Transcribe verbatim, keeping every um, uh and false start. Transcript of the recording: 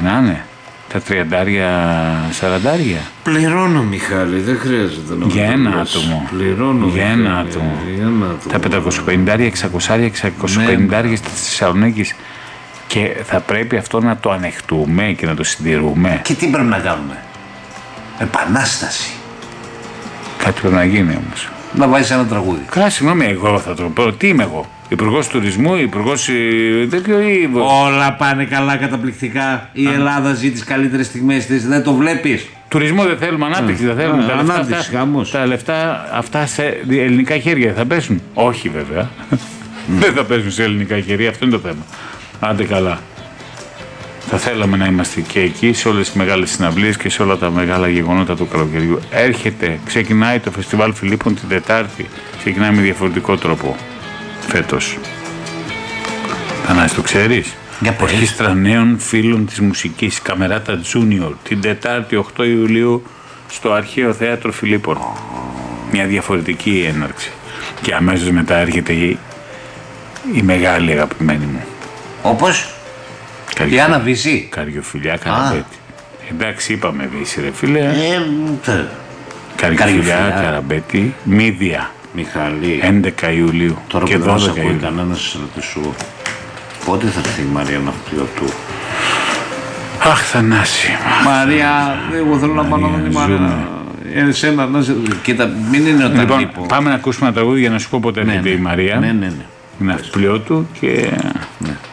ξεκινάνε. Τα τριαντάρια, σαραντάρια. Πληρώνω, Μιχάλη, δεν χρειάζεται να για ένα άτομο. Πληρώνω. Για ένα άτομο. Τα πεντακόσιες εξακόσια, εξακόσια πενήντα στη Θεσσαλονίκη. Και θα πρέπει αυτό να το ανεχτούμε και να το συντηρούμε. Και τι πρέπει να κάνουμε? Επανάσταση. Κάτι πρέπει να γίνει όμως. Να βάζεις ένα τραγούδι. Καλά, συγγνώμη, εγώ θα το πω. Τι είμαι εγώ? Υπουργός τουρισμού, υπουργός τέτοιο ή... Όλα πάνε καλά, καταπληκτικά. Η Ελλάδα ζει τις καλύτερες στιγμές της. Δεν το βλέπεις? Τουρισμό δεν θέλουμε, ανάπτυξη δεν θέλουμε. Α, τα, ανάπτυξη, λεφτά αυτά, χαμός. τα λεφτά αυτά σε ελληνικά χέρια θα πέσουν? Όχι βέβαια. Δεν θα πέσουν σε ελληνικά χέρια, αυτό είναι το θέμα. Άντε καλά. Θα θέλαμε να είμαστε και εκεί σε όλες τις μεγάλες συναυλίες και σε όλα τα μεγάλα γεγονότα του καλοκαιριού. Έρχεται, ξεκινάει το Φεστιβάλ Φιλίππων την Τετάρτη. Ξεκινάει με διαφορετικό τρόπο φέτος. Θανάση, το ξέρεις? Ορχήστρα νέων φίλων της μουσικής, Καμεράτα Junior, την Τετάρτη οκτώ Ιουλίου στο Αρχαίο Θέατρο Φιλίππων. Μια διαφορετική έναρξη. Και αμέσως μετά έρχεται η, η μεγάλη αγαπημένη μου. Όπως? Η Άννα Βύση. Καριοφιλιά Καραμπέτη. Εντάξει, είπαμε Βύση ρε φίλε. Ε, Καριοφιλιά Καραμπέτη, Μύδια. Μιχάλη. έντεκα Ιουλίου Τώρα και που δεν σε δώδεκα ακούει Ιουλίου. κανένας να ρωτήσω πότε θα έρθει η Μαρία Ναυτιλιωτού? Αχ, Θανάση. Μαρία, εγώ θέλω να πάω να δω τη Μαρία. Εσένα, να σε... Κοίτα, μην είναι όταν Λοιπόν, τύπο. πάμε να ακούσουμε ένα τραγούδι για να σου πω πότε έρχεται η Μαρία. Ναι, ναι, ναι. Ναυτιλιώτου και... Ναι.